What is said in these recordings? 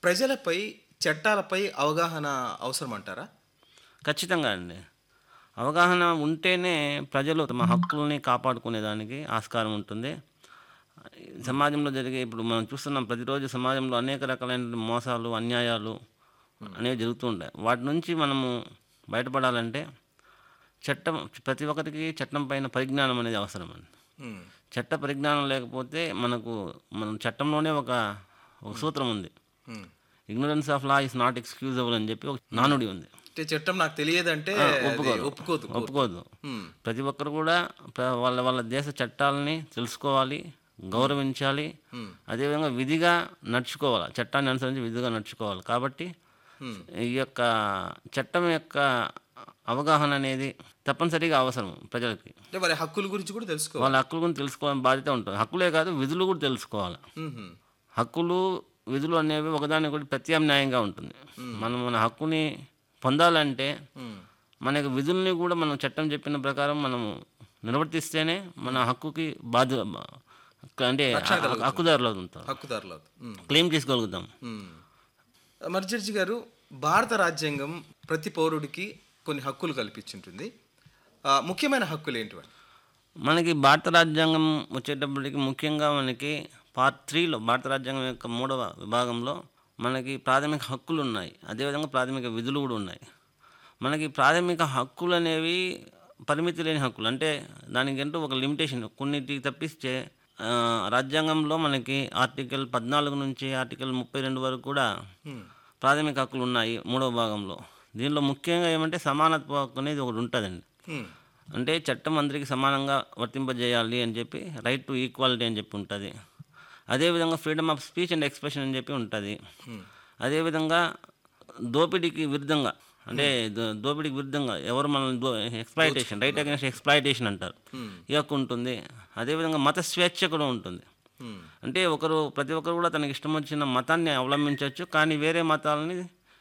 ప్రజలపై చట్టాలపై అవగాహన అవసరమంటారా? ఖచ్చితంగా అండి. అవగాహన ఉంటేనే ప్రజలు తమ హక్కుల్ని కాపాడుకునేదానికి ఆస్కారం ఉంటుంది. సమాజంలో జరిగే ఇప్పుడు మనం చూస్తున్నాం ప్రతిరోజు సమాజంలో అనేక రకాలైన మోసాలు, అన్యాయాలు అనేవి జరుగుతూ ఉంటాయి. వాటి నుంచి మనము బయటపడాలంటే చట్టం ప్రతి ఒక్కరికి చట్టం పైన పరిజ్ఞానం అనేది అవసరమండి. హ్మ్. చట్ట పరిజ్ఞానం లేకపోతే మనం చట్టంలోనే ఒక సూత్రం ఉంది. హ్మ్. Ignorance of law is not excusable అని చెప్పి ఒక నానుడి ఉంది. అంటే చట్టం నాకు తెలియదంటే అది ఒప్పుకోదు. ఒప్పుకోదు కోర్టు. ఒప్పుకోదు. హ్మ్. ప్రతి ఒక్కరు కూడా వాళ్ళ వాళ్ళ దేశ చట్టాలని తెలుసుకోవాలి, గౌరవించాలి. హ్మ్. అదేవిధంగా విధిగా నడుచుకోవాలి. చట్టాన్ని అనుసరించి విధిగా నడుచుకోవాలి. కాబట్టి హ్మ్. ఈ యొక్క చట్టం యొక్క అవగాహన అనేది తప్పనిసరిగా అవసరం ప్రజలకి. అంటే వారి హక్కుల గురించి కూడా తెలుసుకోవాలి. వాళ్ళ హక్కుల గురించి తెలుసుకోవాలని బాధ్యత ఉంటుంది. హక్కులే కాదు, విధులు కూడా తెలుసుకోవాలి. హుహు. హక్కులు, విధులు అనేవి ఒకదానికొకటి ప్రత్యామ్నాయంగా ఉంటుంది. మనం మన హక్కుని పొందాలంటే హ్మ్. మనకి విధుల్ని కూడా మనం చట్టం చెప్పిన ప్రకారం మనము నిర్వర్తిస్తేనే మన హక్కుకి అంటే రక్షణ కలుగుతుంది. హక్కుదారులు అవుతాం, హక్కుదారులు అవుతారు. హ్మ్. క్లెయిమ్ చేసుకోగలుగుతాం. హ్మ్. మర్జర్జీ గారు, భారత రాజ్యాంగం ప్రతి పౌరుడికి కొన్ని హక్కులు కల్పించుంటుంది. ముఖ్యమైన హక్కులు ఏంటివి? మనకి భారత రాజ్యాంగం వచ్చేటప్పటికి ముఖ్యంగా మనకి పార్ట్ 3లో భారత రాజ్యాంగం యొక్క 3వ విభాగంలో మనకి ప్రాథమిక హక్కులు ఉన్నాయి. అదేవిధంగా ప్రాథమిక విధులు కూడా ఉన్నాయి. మనకి ప్రాథమిక హక్కులు అనేవి పరిమితి లేని హక్కులు. అంటే దానికంటూ ఒక లిమిటేషన్ కొన్నిటికి తప్పిస్తే రాజ్యాంగంలో మనకి ఆర్టికల్ 14 నుంచి ఆర్టికల్ 32 వరకు కూడా ప్రాథమిక హక్కులు ఉన్నాయి 3వ భాగంలో. దీనిలో ముఖ్యంగా ఏమంటే సమానత్వ హక్కు అనేది ఒకటి ఉంటుందండి. హ్మ్. అంటే చట్టం అందరికీ సమానంగా వర్తింపజేయాలి అని చెప్పి రైట్ టు ఈక్వాలిటీ అని చెప్పి ఉంటుంది. అదేవిధంగా freedom of speech and expression అని చెప్పి ఉంటుంది. అదేవిధంగా దోపిడీకి విరుద్ధంగా అంటే దోపిడీకి విరుద్ధంగా ఎవరు మనల్ని ఎక్స్ప్లాయిటేషన్, రైట్ అగైన్స్ట్ ఎక్స్ప్లాయిటేషన్ అంటారు, ఈ హక్కు ఉంటుంది. అదేవిధంగా మత స్వేచ్ఛ కూడా ఉంటుంది. అంటే ప్రతి ఒక్కరు కూడా తనకి ఇష్టం వచ్చిన మతాన్ని అవలంబించవచ్చు, కానీ వేరే మతాలని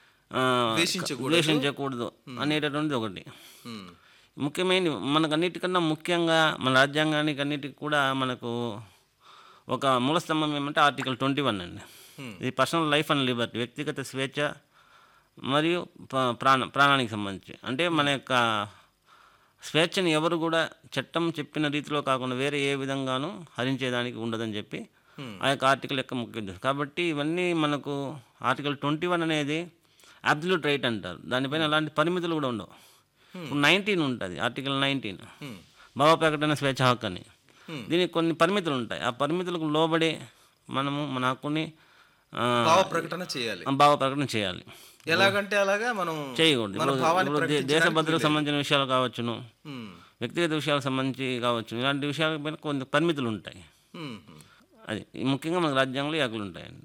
ద్వేషించకూడదు అనేటటువంటిది ఒకటి. ముఖ్యమైన మనకన్నిటికన్నా ముఖ్యంగా మన రాజ్యాంగానికి అన్నిటికీ కూడా మనకు ఒక మూలస్తంభం ఏమంటే ఆర్టికల్ 21 అండి. ఇది పర్సనల్ లైఫ్ అండ్ లిబర్టీ, వ్యక్తిగత స్వేచ్ఛ మరియు ప్రాణానికి సంబంధించి. అంటే మన యొక్క స్వేచ్ఛని ఎవరు కూడా చట్టం చెప్పిన రీతిలో కాకుండా వేరే ఏ విధంగానూ హరించేదానికి ఉండదని చెప్పి ఆ యొక్క ఆర్టికల్ యొక్క ముఖ్య ఉద్దేశం. కాబట్టి ఇవన్నీ మనకు ఆర్టికల్ 21 అనేది అబ్సల్యూట్ రైట్ అంటారు. దానిపైన అలాంటి పరిమితులు కూడా ఉండవు. 19 ఉంటుంది, ఆర్టికల్ 19 భావ ప్రకటన స్వేచ్ఛ హక్కు అని. దీనికి కొన్ని పరిమితులు ఉంటాయి. ఆ పరిమితులకు లోబడి మనము మన హక్కుని భావ ప్రకటన చేయాలి. ఎలాగంటే అలాగా మనం చేయకూడదు. ఇప్పుడు దేశ భద్రతకు సంబంధించిన విషయాలు కావచ్చును, వ్యక్తిగత విషయాలకు సంబంధించి కావచ్చు, ఇలాంటి విషయాల పైన కొన్ని పరిమితులు ఉంటాయి. అది ముఖ్యంగా మనకు రాజ్యాంగంలో ఈ హక్కులు ఉంటాయండి.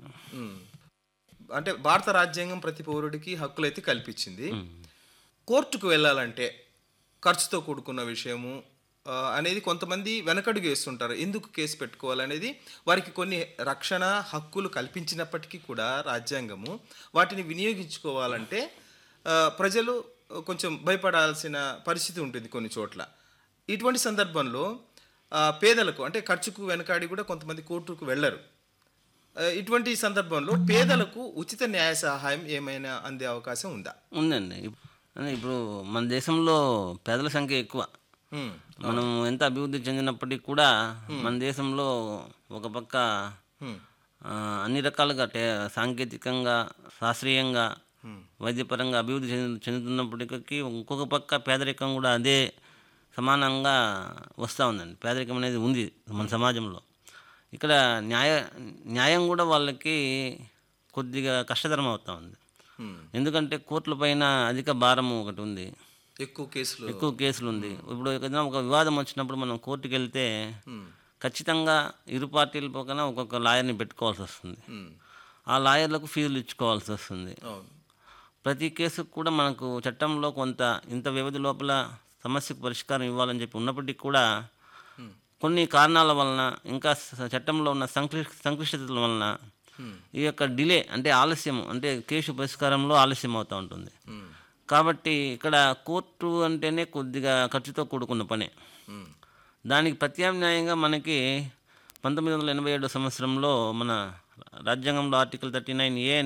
అంటే భారత రాజ్యాంగం ప్రతి పౌరుడికి హక్కులైతే కల్పించింది. కోర్టుకు వెళ్ళాలంటే ఖర్చుతో కూడుకున్న విషయము అనేది కొంతమంది వెనకడుగు వేస్తుంటారు. ఎందుకు కేసు పెట్టుకోవాలనేది వారికి కొన్ని రక్షణ హక్కులు కల్పించినప్పటికీ కూడా రాజ్యాంగము వాటిని వినియోగించుకోవాలంటే ప్రజలు కొంచెం భయపడాల్సిన పరిస్థితి ఉంటుంది కొన్ని చోట్ల. ఇటువంటి సందర్భంలో పేదలకు అంటే ఖర్చుకు వెనకాడి కూడా కొంతమంది కోర్టుకు వెళ్ళరు. ఇటువంటి సందర్భంలో పేదలకు ఉచిత న్యాయ సహాయం ఏమైనా అందే అవకాశం ఉందా? ఉందండి. ఇప్పుడు మన దేశంలో పేదల సంఖ్య ఎక్కువ. మనం ఎంత అభివృద్ధి చెందినప్పటికీ కూడా మన దేశంలో ఒక పక్క అన్ని రకాలుగా సాంకేతికంగా, శాస్త్రీయంగా, వైద్యపరంగా అభివృద్ధి చెందుతున్నప్పటికీ ఇంకొక పక్క పేదరికం కూడా అదే సమానంగా వస్తూ ఉందండి. పేదరికం అనేది ఉంది మన సమాజంలో. ఇక్కడ న్యాయం కూడా వాళ్ళకి కొద్దిగా కష్టతరం అవుతూ ఉంది. ఎందుకంటే కోర్టుల పైన అధిక భారం ఒకటి ఉంది, ఎక్కువ కేసులు ఉంది. ఇప్పుడు ఏదైనా ఒక వివాదం వచ్చినప్పుడు మనం కోర్టుకు వెళ్తే ఖచ్చితంగా ఇరు పార్టీల పక్కన ఒక్కొక్క లాయర్ని పెట్టుకోవాల్సి వస్తుంది. ఆ లాయర్లకు ఫీజులు ఇచ్చుకోవాల్సి వస్తుంది. ప్రతి కేసుకు కూడా మనకు చట్టంలో కొంత ఇంత వ్యవధి లోపల సమస్యకు పరిష్కారం ఇవ్వాలని చెప్పి ఉన్నప్పటికీ కూడా కొన్ని కారణాల వలన, ఇంకా చట్టంలో ఉన్న సంక్లిష్టతల వలన ఈ యొక్క డిలే అంటే ఆలస్యం, అంటే కేసు పరిష్కారంలో ఆలస్యం అవుతూ ఉంటుంది. కాబట్టి ఇక్కడ కోర్టు అంటేనే కొద్దిగా ఖర్చుతో కూడుకున్న పనే. దానికి ప్రత్యామ్నాయంగా మనకి 1987 సంవత్సరంలో మన రాజ్యాంగంలో ఆర్టికల్ 39A